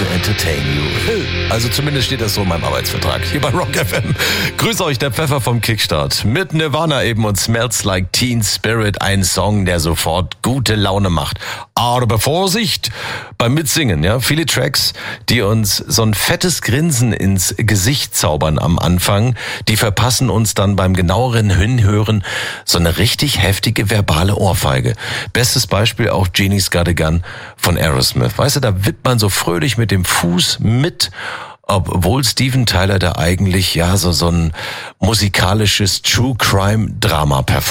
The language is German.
to entertain you. Also zumindest steht das so in meinem Arbeitsvertrag hier bei Rock FM. Grüße euch, der Pfeffer vom Kickstart. Mit Nirvana eben und Smells Like Teen Spirit, ein Song, der sofort gute Laune macht. Aber Vorsicht beim Mitsingen, ja. Viele Tracks, die uns so ein fettes Grinsen ins Gesicht zaubern am Anfang, die verpassen uns dann beim genaueren Hinhören so eine richtig heftige verbale Ohrfeige. Bestes Beispiel auch Genie's Got a Gun von Aerosmith. Weißt du, da wippt man so fröhlich mit dem Fuß mit, obwohl Steven Tyler da eigentlich so ein musikalisches True Crime Drama performt.